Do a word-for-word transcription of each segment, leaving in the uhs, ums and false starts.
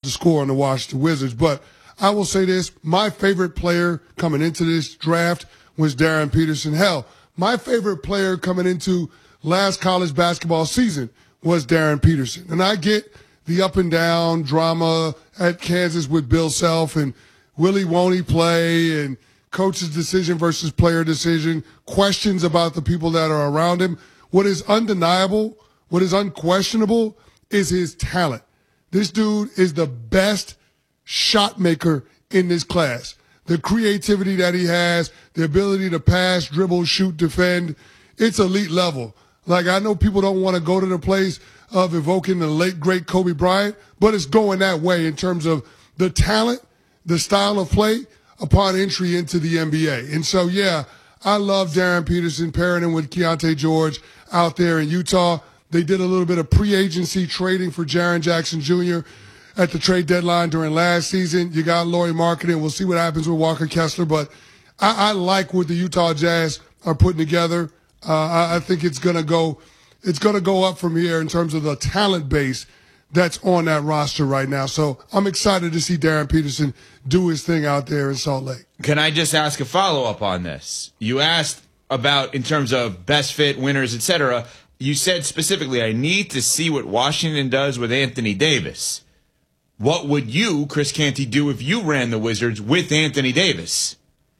to score on the Washington Wizards. But I will say this, my favorite player coming into this draft was Darren Peterson. Hell, my favorite player coming into last college basketball season was Darren Peterson. And I get the up and down drama at Kansas with Bill Self and Willie won't he play and coach's decision versus player decision, questions about the people that are around him. What is undeniable, what is unquestionable is his talent. This dude is the best shot maker in this class. The creativity that he has, the ability to pass, dribble, shoot, defend, it's elite level. Like, I know people don't want to go to the place of evoking the late, great Kobe Bryant, but it's going that way in terms of the talent, the style of play upon entry into the N B A. And so, yeah, I love Darren Peterson pairing him with Keontae George out there in Utah. They did a little bit of pre-agency trading for Jaren Jackson Junior at the trade deadline during last season. You got Lauri Markkanen. We'll see what happens with Walker Kessler. But I, I like what the Utah Jazz are putting together. Uh, I, I think it's going to go it's going to go up from here in terms of the talent base that's on that roster right now. So I'm excited to see Darren Peterson do his thing out there in Salt Lake. Can I just ask a follow-up on this? You asked about, in terms of best fit, winners, et cetera. You said specifically, I need to see what Washington does with Anthony Davis. What would you, Chris Canty, do if you ran the Wizards with Anthony Davis?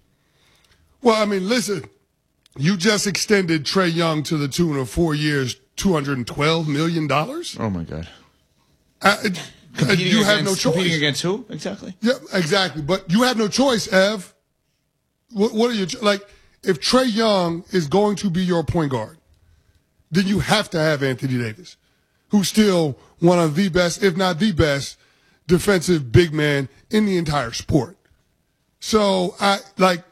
Well, I mean, listen, you just extended Trae Young to the tune of four years, two hundred twelve million dollars. Oh, my God. Uh, competing you against, have no choice. Competing against who, exactly? Yeah, exactly. But you have no choice, Ev. What, what are you, like, if Trae Young is going to be your point guard, then you have to have Anthony Davis, who's still one of the best, if not the best, defensive big man in the entire sport. So, I like,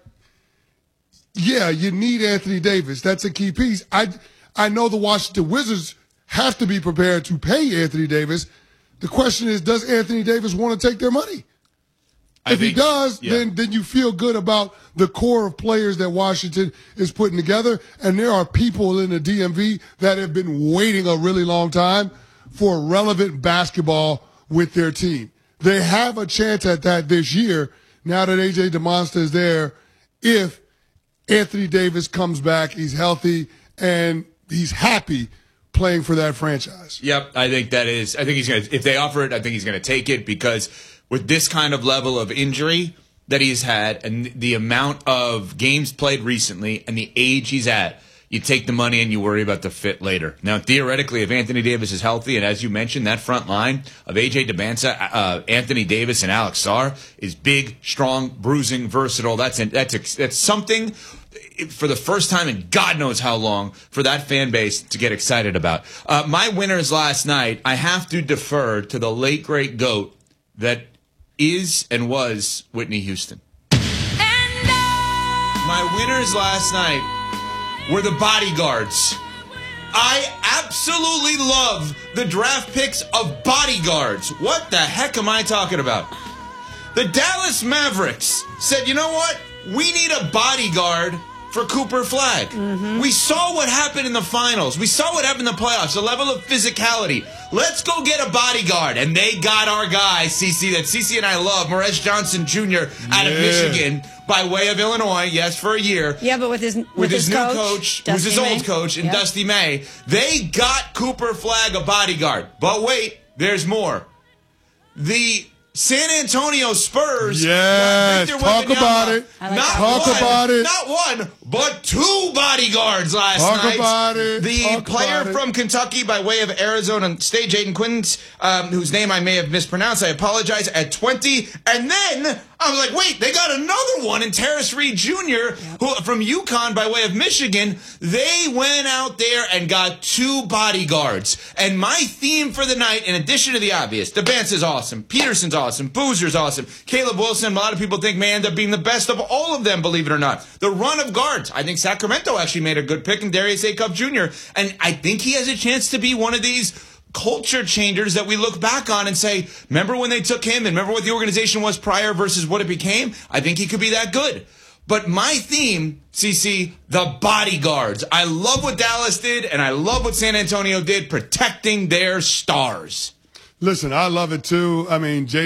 yeah, you need Anthony Davis. That's a key piece. I, I know the Washington Wizards have to be prepared to pay Anthony Davis. The question is, does Anthony Davis want to take their money? I if think, he does, yeah. then then you feel good about the core of players that Washington is putting together. And there are people in the D M V that have been waiting a really long time for relevant basketball with their team. They have a chance at that this year now that A J DeMonsta is there. If Anthony Davis comes back, he's healthy, and he's happy playing for that franchise. Yep, I think that is. I think he's going to, if they offer it, I think he's going to take it, because with this kind of level of injury that he's had and the amount of games played recently and the age he's at, you take the money and you worry about the fit later. Now, theoretically, if Anthony Davis is healthy, and as you mentioned, that front line of A J DeMonsta, uh, Anthony Davis, and Alex Sarr is big, strong, bruising, versatile. That's that's a, that's something for the first time in God knows how long for that fan base to get excited about. Uh, my winners last night, I have to defer to the late, great GOAT that is and was Whitney Houston. My winners last night were the bodyguards. I absolutely love the draft picks of bodyguards. What the heck am I talking about? The Dallas Mavericks said, you know what? We need a bodyguard for Cooper Flagg. Mm-hmm. We saw what happened in the finals. We saw what happened in the playoffs, the level of physicality. Let's go get a bodyguard. And they got our guy, CeCe, that CeCe and I love, Morez Johnson Junior out yeah. of Michigan by way of Illinois, yes, for a year. Yeah, but with his with, with his, his new coach, coach, Dusty who's his May. old coach, and yep. Dusty May. They got Cooper Flagg a bodyguard. But wait, there's more. The San Antonio Spurs. Yes, talk about it. Like not talk one, about it. Not one, but two bodyguards last talk night. Talk about it. The talk player about from it. Kentucky by way of Arizona State, Jaden Quinns, um, whose name I may have mispronounced. I apologize. At twenty, and then I was like, wait, they got another one in Terrace Reed Junior, yep. who from UConn by way of Michigan. They went out there and got two bodyguards. And my theme for the night, in addition to the obvious, DeBance is awesome, Peterson's awesome, Boozer's awesome, Caleb Wilson, a lot of people think may end up being the best of all of them, believe it or not. The run of guards, I think Sacramento actually made a good pick in Darius Acuff Junior And I think he has a chance to be one of these culture changers that we look back on and say, remember when they took him and remember what the organization was prior versus what it became? I think he could be that good. But my theme, CeCe, the bodyguards. I love what Dallas did, and I love what San Antonio did, protecting their stars. Listen, I love it too. I mean, Jay